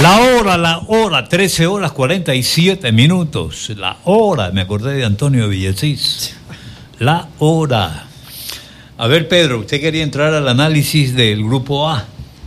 La hora, 13 horas 47 minutos. La hora, me acordé de Antonio Villasís. La hora. A ver, Pedro, usted quería entrar al análisis del grupo A.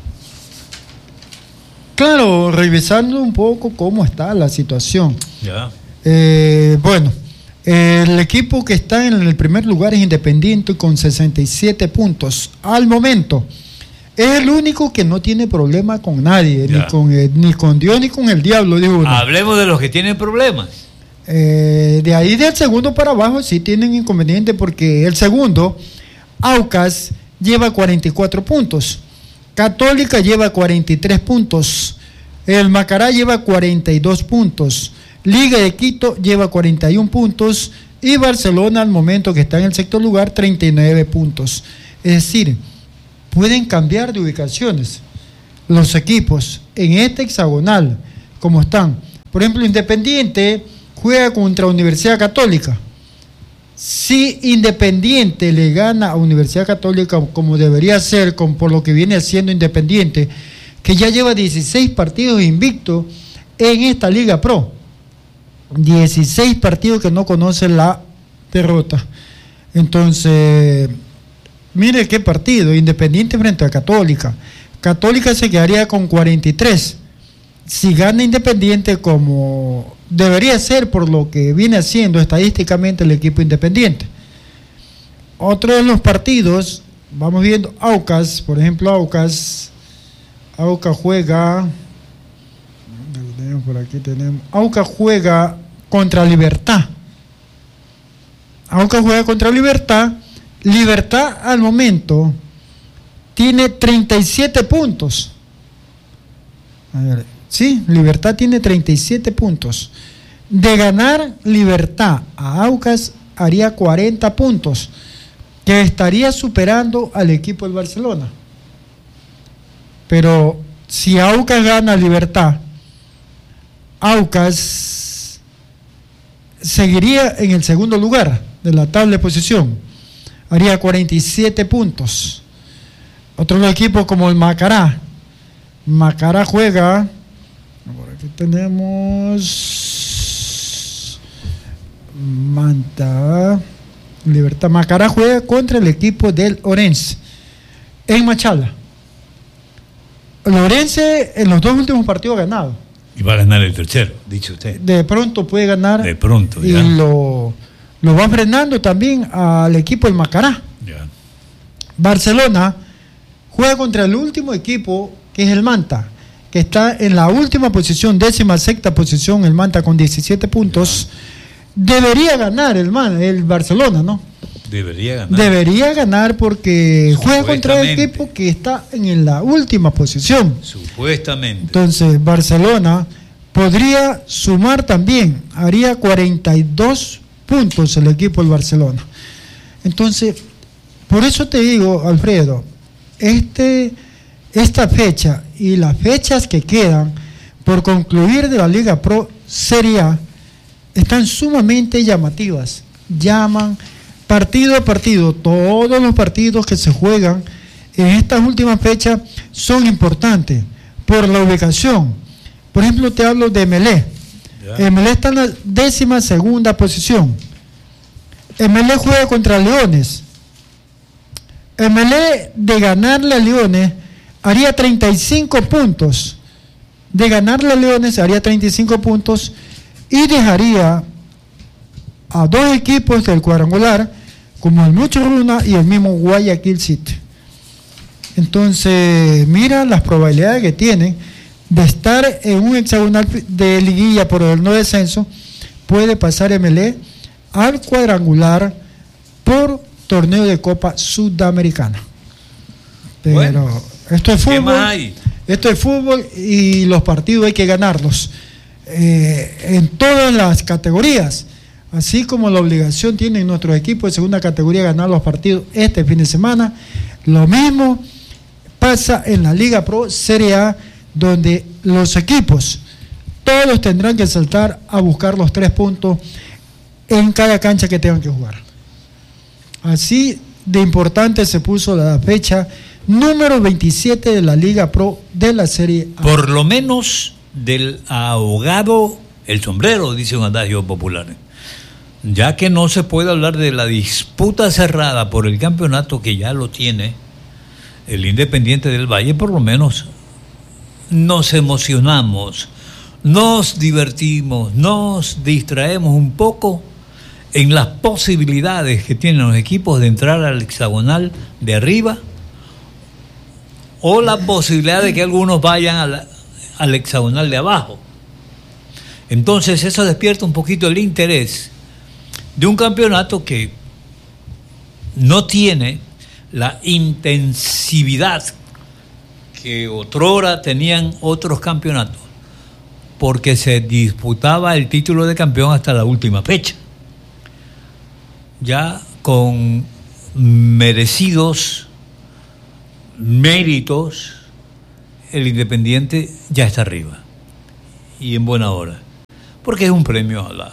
Claro, revisando un poco cómo está la situación. Ya. Bueno, el equipo que está en el primer lugar es Independiente con 67 puntos. Al momento, es el único que no tiene problema con nadie, ni con Dios ni con el diablo, dijo uno. Hablemos de los que tienen problemas. De ahí del segundo para abajo sí tienen inconveniente porque el segundo, Aucas, lleva 44 puntos. Católica lleva 43 puntos. El Macará lleva 42 puntos. Liga de Quito lleva 41 puntos. Y Barcelona, al momento que está en el sexto lugar, 39 puntos. Es decir, pueden cambiar de ubicaciones los equipos en este hexagonal, como están. Por ejemplo, Independiente juega contra Universidad Católica. Si Independiente le gana a Universidad Católica como debería ser, por lo que viene haciendo Independiente, que ya lleva 16 partidos invicto en esta Liga Pro, 16 partidos que no conocen la derrota. Entonces, mire qué partido, Independiente frente a Católica. Católica se quedaría con 43. Si gana Independiente como debería ser por lo que viene haciendo estadísticamente el equipo Independiente. Otro de los partidos, vamos viendo Aucas, por ejemplo, Aucas juega, por aquí tenemos, Aucas juega contra Libertad. Aucas juega contra Libertad. Libertad al momento tiene 37 puntos. A ver, sí, Libertad tiene 37 puntos. De ganar Libertad a Aucas haría 40 puntos, que estaría superando al equipo del Barcelona. Pero si Aucas gana Libertad, Aucas seguiría en el segundo lugar de la tabla de posición, haría 47 puntos. Otros equipos como el Macará juega, por aquí tenemos Manta, Libertad. Macará juega contra el equipo del Orense en Machala. El Orense en los dos últimos partidos ha ganado. Y va a ganar el tercero, dicho usted. De pronto puede ganar. De pronto, ya. Y lo va frenando también al equipo del Macará. Ya. Barcelona juega contra el último equipo, que es el Manta, que está en la última posición, 16ª posición, el Manta con 17 puntos. Ya. Debería ganar el Barcelona, ¿no? Debería ganar porque juega contra el equipo que está en la última posición. Supuestamente. Entonces, Barcelona podría sumar también, haría 42 puntos el equipo del Barcelona. Entonces, por eso te digo, Alfredo, esta fecha y las fechas que quedan por concluir de la Liga Pro Serie A están sumamente llamativas. Llaman partido a partido. Todos los partidos que se juegan en estas últimas fechas son importantes por la ubicación. Por ejemplo, te hablo de Emelec. Emelec está en la 12ª posición. Emelec juega contra Leones. Emelec, de ganarle a Leones, haría 35 puntos. De ganarle a Leones haría 35 puntos y dejaría a dos equipos del cuadrangular, como el Mucho Runa y el mismo Guayaquil City. Entonces, mira las probabilidades que tienen de estar en un hexagonal de liguilla por el no descenso. Puede pasar Emelec al cuadrangular por torneo de Copa Sudamericana. Pero bueno, esto es fútbol. Esto es fútbol y los partidos hay que ganarlos en todas las categorías. Así como la obligación tienen nuestros equipos de segunda categoría ganar los partidos este fin de semana, lo mismo pasa en la Liga Pro Serie A, donde los equipos todos tendrán que saltar a buscar los 3 puntos en cada cancha que tengan que jugar. Así de importante se puso la fecha número 27 de la Liga Pro de la Serie A. Por lo menos del ahogado el sombrero, dice un adagio popular. Ya que no se puede hablar de la disputa cerrada por el campeonato, que ya lo tiene el Independiente del Valle, por lo menos nos emocionamos, nos divertimos, nos distraemos un poco en las posibilidades que tienen los equipos de entrar al hexagonal de arriba, o la posibilidad de que algunos vayan al hexagonal de abajo. Entonces eso despierta un poquito el interés de un campeonato que no tiene la intensividad que otrora tenían otros campeonatos, porque se disputaba el título de campeón hasta la última fecha, ya con merecidos méritos. El Independiente ya está arriba, y en buena hora, porque es un premio a la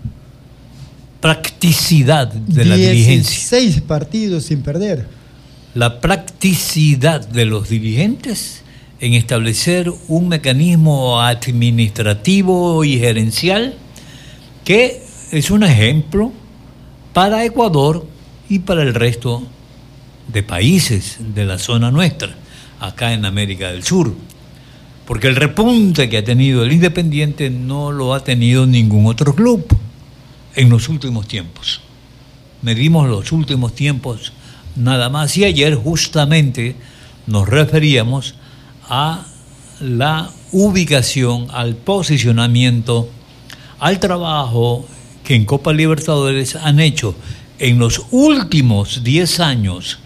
practicidad de la dirigencia. 16 partidos sin perder. La practicidad de los dirigentes en establecer un mecanismo administrativo y gerencial que es un ejemplo para Ecuador y para el resto de países de la zona nuestra, acá en América del Sur. Porque el repunte que ha tenido el Independiente no lo ha tenido ningún otro club en los últimos tiempos. Medimos los últimos tiempos nada más, y ayer justamente nos referíamos a la ubicación, al posicionamiento, al trabajo que en Copa Libertadores han hecho en los últimos 10 años,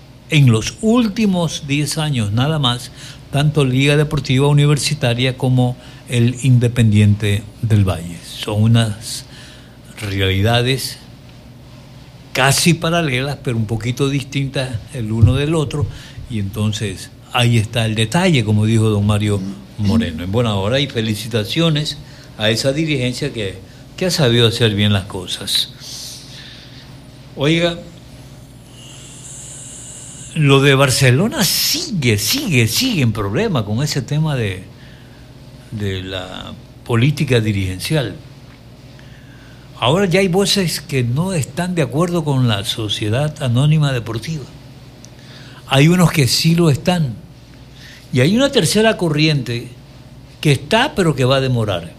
nada más, tanto Liga Deportiva Universitaria como el Independiente del Valle. Son unas realidades casi paralelas, pero un poquito distintas el uno del otro, y entonces ahí está el detalle, como dijo don Mario Moreno. En buena hora, y felicitaciones a esa dirigencia que ha sabido hacer bien las cosas. Oiga, lo de Barcelona sigue en problema con ese tema de la política dirigencial. Ahora ya hay voces que no están de acuerdo con la Sociedad Anónima Deportiva. Hay unos que sí lo están. Y hay una tercera corriente que está, pero que va a demorar.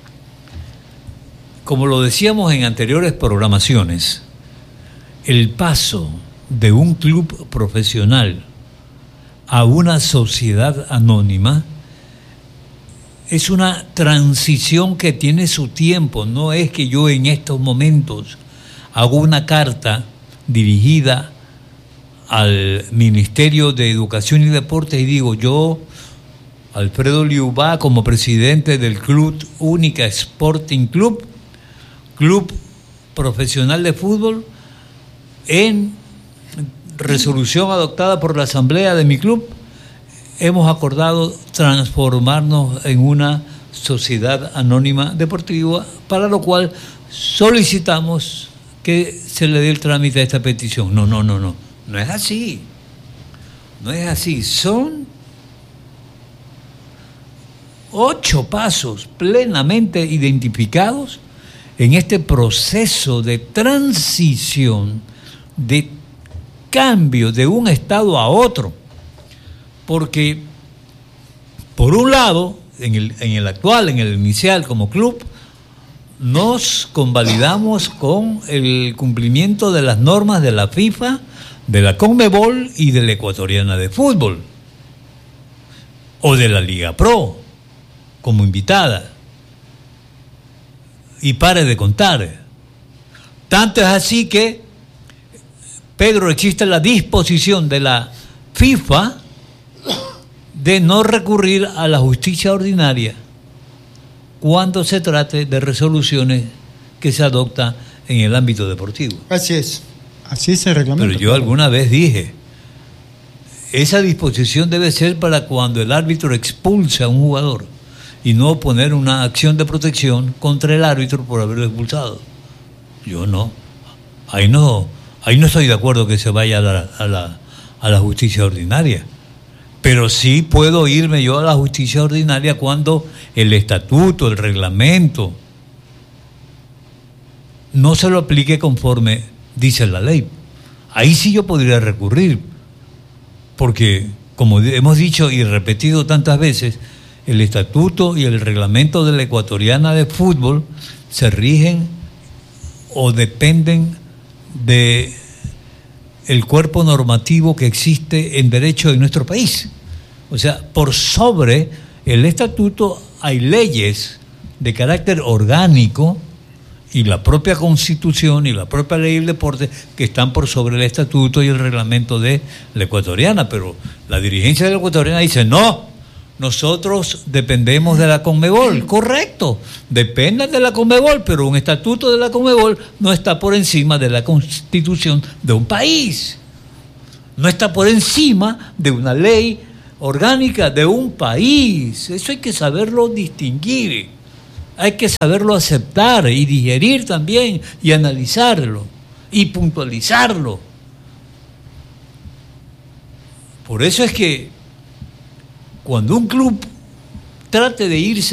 Como lo decíamos en anteriores programaciones, el paso de un club profesional a una sociedad anónima es una transición que tiene su tiempo. No es que yo en estos momentos hago una carta dirigida al Ministerio de Educación y Deportes y digo: yo, Alfredo Liubá, como presidente del Club Única Sporting Club, club profesional de fútbol, en resolución adoptada por la asamblea de mi club, hemos acordado transformarnos en una sociedad anónima deportiva, para lo cual solicitamos que se le dé el trámite a esta petición. No es así. No es así. Son 8 pasos plenamente identificados en este proceso de transición, de cambio de un estado a otro. Porque, por un lado, en el inicial como club, nos convalidamos con el cumplimiento de las normas de la FIFA, de la CONMEBOL y de la Ecuatoriana de Fútbol, o de la Liga Pro, como invitada. Y pare de contar. Tanto es así que, Pedro, existe la disposición de la FIFA de no recurrir a la justicia ordinaria cuando se trate de resoluciones que se adoptan en el ámbito deportivo. Así es el reglamento. Pero yo alguna vez dije, esa disposición debe ser para cuando el árbitro expulsa a un jugador, y no poner una acción de protección contra el árbitro por haberlo expulsado. Yo no. Ahí no estoy de acuerdo que se vaya a la justicia ordinaria. Pero sí puedo irme yo a la justicia ordinaria cuando el estatuto, el reglamento, no se lo aplique conforme dice la ley. Ahí sí yo podría recurrir, porque como hemos dicho y repetido tantas veces, el estatuto y el reglamento de la Ecuatoriana de Fútbol se rigen o dependen de el cuerpo normativo que existe en derecho en nuestro país. O sea, por sobre el estatuto hay leyes de carácter orgánico y la propia Constitución y la propia ley del deporte que están por sobre el estatuto y el reglamento de la Ecuatoriana. Pero la dirigencia de la Ecuatoriana dice, no, nosotros dependemos de la Conmebol. Correcto, dependan de la Conmebol, pero un estatuto de la Conmebol no está por encima de la Constitución de un país. No está por encima de una ley orgánica de un país. Eso hay que saberlo distinguir. Hay que saberlo aceptar y digerir también y analizarlo y puntualizarlo. Por eso es que cuando un club trate de irse